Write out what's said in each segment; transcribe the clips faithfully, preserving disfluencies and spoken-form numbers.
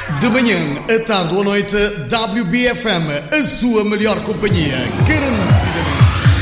De manhã, à tarde ou à noite, W B F M, a sua melhor companhia, garantidamente.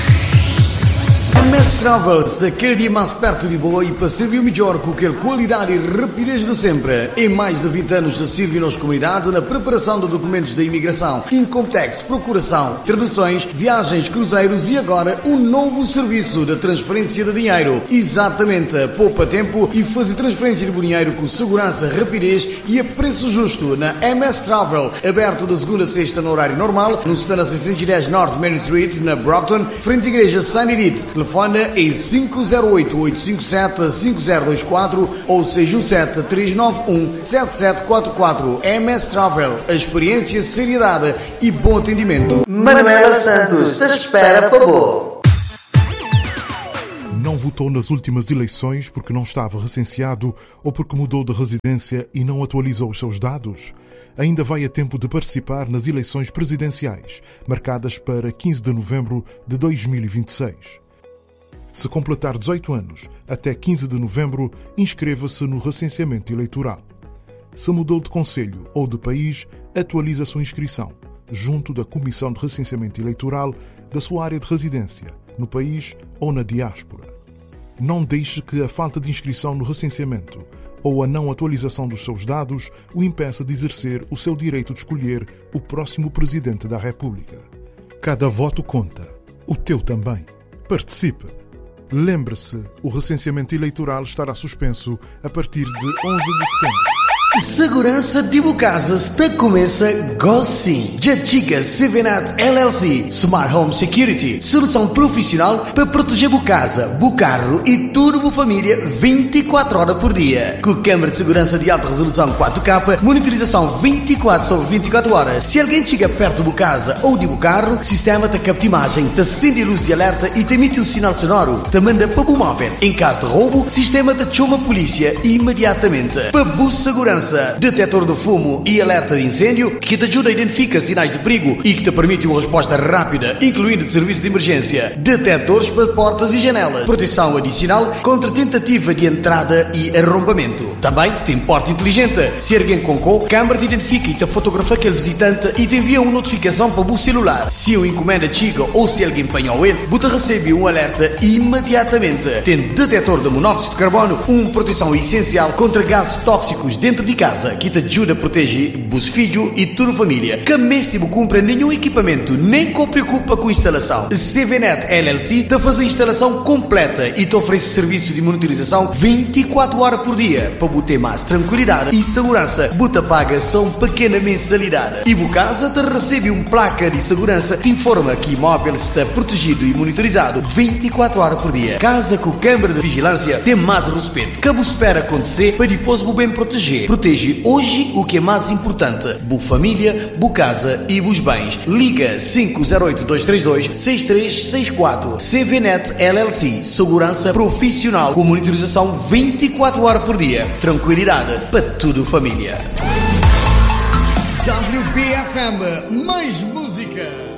M S Travels, daquele dia mais perto de boa e para servir melhor com aquela qualidade e rapidez de sempre. Em mais de vinte anos de servir nas comunidades na preparação de documentos de imigração, income tax, procuração, traduções, viagens, cruzeiros e agora um novo serviço de transferência de dinheiro. Exatamente, poupa tempo e fazer transferência de dinheiro com segurança, rapidez e a preço justo na M S Travel, aberto de segunda a sexta no horário normal, no Stana seiscentos e dez North Main Street, na Brockton, frente à igreja Saint Edith. Telefone em cinco zero oito, oito cinco sete, cinco zero dois quatro ou seis um sete, três nove um, sete sete quatro quatro. M S Travel, a experiência, seriedade e bom atendimento. Manuela Santos, te espera para boa. Não votou nas últimas eleições porque não estava recenseado ou porque mudou de residência e não atualizou os seus dados? Ainda vai a tempo de participar nas eleições presidenciais, marcadas para quinze de novembro de dois mil e vinte e seis. Se completar dezoito anos, até quinze de novembro, inscreva-se no recenseamento eleitoral. Se mudou de concelho ou de país, atualize a sua inscrição, junto da Comissão de Recenseamento Eleitoral da sua área de residência, no país ou na diáspora. Não deixe que a falta de inscrição no recenseamento ou a não atualização dos seus dados o impeça de exercer o seu direito de escolher o próximo Presidente da República. Cada voto conta. O teu também. Participe! Lembre-se, o recenseamento eleitoral estará suspenso a partir de onze de setembro. Segurança de Bucasa está começa Gossim. Jachica C V Net L L C Smart Home Security, solução profissional para proteger Bucasa, Bucarro e turbo família vinte e quatro horas por dia. Com câmara de segurança de alta resolução quatro K, monitorização vinte e quatro sobre vinte e quatro horas. Se alguém chega perto de Bucasa ou de Bucarro, o sistema te capta imagem, te acende luz de alerta e te emite um sinal sonoro. Te manda para o móvel. Em caso de roubo, o sistema te chama a polícia imediatamente. Para bus segurança, detetor de fumo e alerta de incêndio, que te ajuda a identificar sinais de perigo e que te permite uma resposta rápida, incluindo de serviço de emergência. Detectores para portas e janelas. Proteção adicional contra tentativa de entrada e arrombamento. Também tem porta inteligente. Se alguém concou, a câmara te identifica e te fotografa aquele visitante e te envia uma notificação para o celular. Se uma encomenda chega ou se alguém apanhou ele, você recebe um alerta imediatamente. Tem detetor de monóxido de carbono, uma proteção essencial contra gases tóxicos dentro de casa, que te ajuda a proteger os filhos e toda a família. Que mesmo compra nenhum equipamento, nem se preocupa com a instalação. C V Net L L C te faz a instalação completa e te oferece serviço de monitorização vinte e quatro horas por dia para ter mais tranquilidade e segurança. Buta paga só uma pequena mensalidade. E o casa te recebe uma placa de segurança que te informa que o imóvel está protegido e monitorizado vinte e quatro horas por dia. Casa com câmara de vigilância tem mais respeito. Que você espera acontecer para depois o bem proteger. Protege hoje o que é mais importante: boa família, boa casa e bons bens. Liga cinco zero oito, dois três dois, seis três seis quatro. C V Net L L C, segurança profissional com monitorização vinte e quatro horas por dia. Tranquilidade para toda a família. W B F M, mais música.